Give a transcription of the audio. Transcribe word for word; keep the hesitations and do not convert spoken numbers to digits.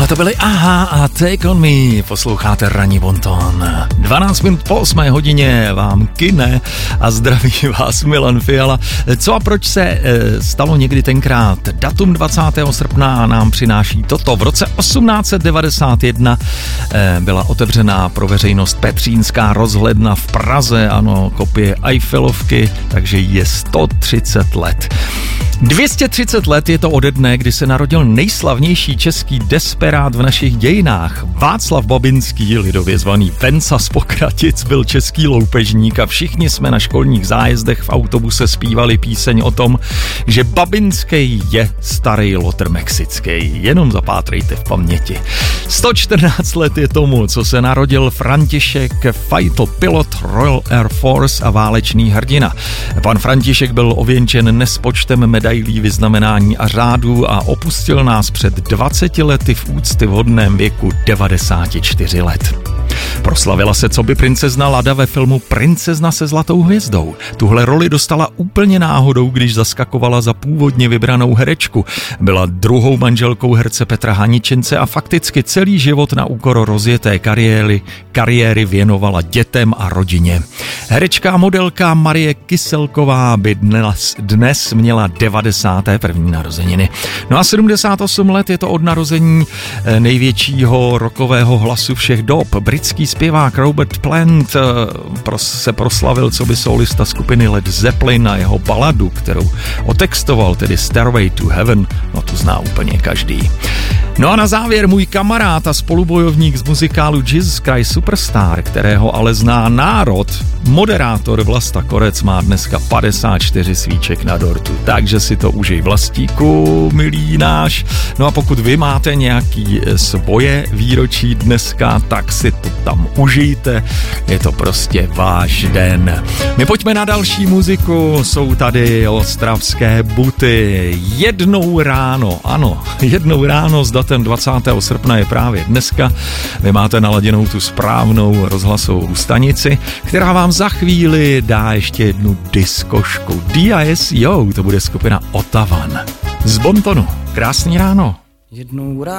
to byly Aha a Take On Me. Posloucháte Ranní bonton. dvanáct minut po osmé hodině vám kine a zdraví vás Milan Fiala. Co a proč se e, stalo někdy tenkrát? Datum dvacátého srpna nám přináší toto. V roce osmnáct set devadesát jedna e, byla otevřená pro veřejnost Petřínská rozhledna v Praze. Ano, kopie Eiffelovky, takže je sto třicet let. dvě stě třicet let je to ode dne, kdy se narodil nejslavnější český desperát v našich dějinách. Václav Babinský, lidově zvaný Venca z Pokratic, byl český loupežník a všichni jsme na školních zájezdech v autobuse zpívali píseň o tom, že Babinský je starý lotr mexický. Jenom zapátrejte v paměti. sto čtrnáct let je tomu, co se narodil František, fighter pilot Royal Air Force a válečný hrdina. Pan František byl ověnčen nespočtem medailí, vyznamenání a řádů a opustil nás před dvaceti lety v úctyhodném věku devadesáti čtyř let. Proslavila se coby princezna Lada ve filmu Princezna se zlatou hvězdou. Tuhle roli dostala úplně náhodou, když zaskakovala za původně vybranou herečku. Byla druhou manželkou herce Petra Haničince a fakticky celý život na úkor rozjeté kariéry, kariéry věnovala dětem a rodině. Herečka a modelka Marie Kyselková by dnes, dnes měla devadesáté první narozeniny. No a sedmdesát osm let je to od narození největšího rockového hlasu všech dob. Britský zpěvák Robert Plant se proslavil coby solista skupiny Led Zeppelin a jeho baladu, kterou otextoval, tedy Stairway to Heaven, no tu zná úplně každý. No a na závěr můj kamarád a spolubojovník z muzikálu Jesus Christ Superstar, kterého ale zná národ, moderátor Vlasta Korec má dneska padesát čtyři svíček na dortu, takže si to užij, Vlastíku, milý náš. No a pokud vy máte nějaký svoje výročí dneska, tak si to tam užijte, je to prostě váš den. My pojďme na další muziku, jsou tady ostravské Buty. Jednou ráno, ano, jednou ráno s datem dvacátého srpna je právě dneska. Vy máte naladěnou tu správnou rozhlasovou stanici, která vám za chvíli dá ještě jednu diskošku. D I S, jo, to bude skupina Otavan. Z Bontonu. Krásný ráno. Jednou ráno